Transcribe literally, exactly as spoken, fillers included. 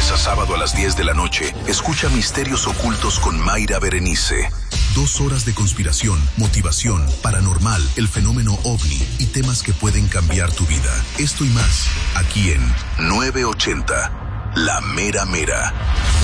lunes a sábado a las diez de la noche, escucha Misterios Ocultos con Mayra Berenice. Dos horas de conspiración, motivación, paranormal, el fenómeno ovni y temas que pueden cambiar tu vida. Esto y más, aquí en nueve ochenta, La Mera Mera.